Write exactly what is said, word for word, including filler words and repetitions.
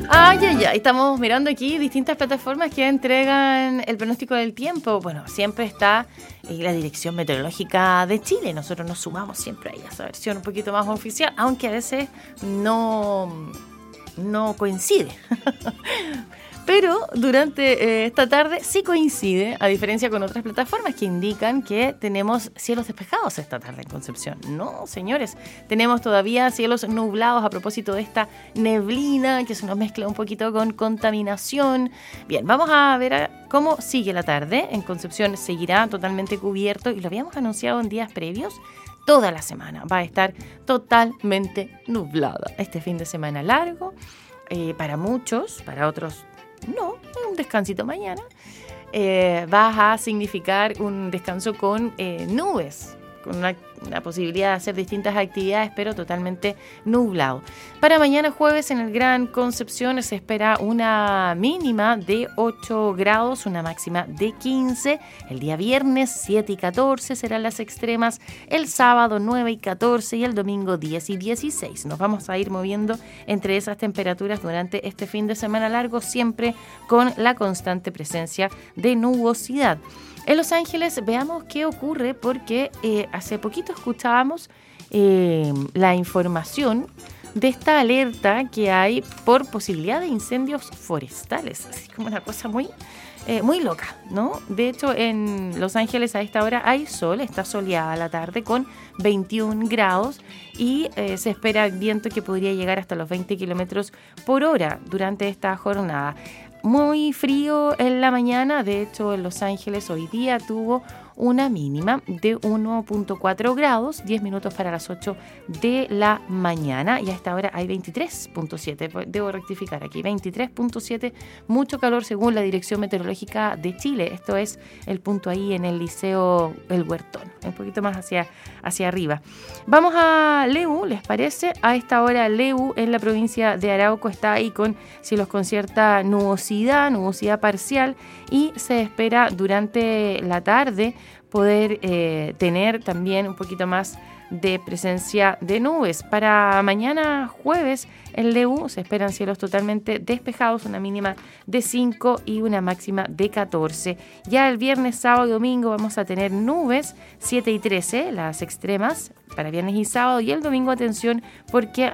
Ay, ay, ay, estamos mirando aquí distintas plataformas que entregan el pronóstico del tiempo. Bueno, siempre está eh, la Dirección Meteorológica de Chile. Nosotros nos sumamos siempre a esa versión un poquito más oficial, aunque a veces no, no coincide. Pero durante eh, esta tarde sí coincide, a diferencia con otras plataformas que indican que tenemos cielos despejados esta tarde en Concepción. No, señores, tenemos todavía cielos nublados a propósito de esta neblina que se nos mezcla un poquito con contaminación. Bien, vamos a ver a cómo sigue la tarde. En Concepción seguirá totalmente cubierto y lo habíamos anunciado en días previos. Toda la semana va a estar totalmente nublada. Este fin de semana largo, eh, para muchos, para otros no, un descansito mañana, eh, va a significar un descanso con eh, nubes, con una, una posibilidad de hacer distintas actividades, pero totalmente nublado. Para mañana jueves en el Gran Concepción se espera una mínima de ocho grados, una máxima de quince. El día viernes siete y catorce serán las extremas, el sábado nueve y catorce y el domingo diez y dieciséis. Nos vamos a ir moviendo entre esas temperaturas durante este fin de semana largo, siempre con la constante presencia de nubosidad. En Los Ángeles veamos qué ocurre porque eh, hace poquito escuchábamos eh, la información de esta alerta que hay por posibilidad de incendios forestales. Así como una cosa muy, eh, muy loca, ¿no? De hecho, en Los Ángeles a esta hora hay sol, está soleada la tarde con veintiún grados y eh, se espera viento que podría llegar hasta los veinte kilómetros por hora durante esta jornada. Muy frío en la mañana, de hecho en Los Ángeles hoy día tuvo una mínima de uno punto cuatro grados, diez minutos para las ocho de la mañana y a esta hora hay veintitrés punto siete, debo rectificar aquí, veintitrés punto siete, mucho calor según la Dirección Meteorológica de Chile, esto es el punto ahí en el Liceo El Huertón, un poquito más hacia, hacia arriba. Vamos a Leu, ¿les parece? A esta hora Leu en la provincia de Arauco está ahí con cielos con cierta nubosidad, nubosidad parcial y se espera durante la tarde poder eh, tener también un poquito más de presencia de nubes. Para mañana jueves en Leu se esperan cielos totalmente despejados, una mínima de cinco y una máxima de catorce. Ya el viernes, sábado y domingo vamos a tener nubes, siete y trece, las extremas para viernes y sábado, y el domingo atención porque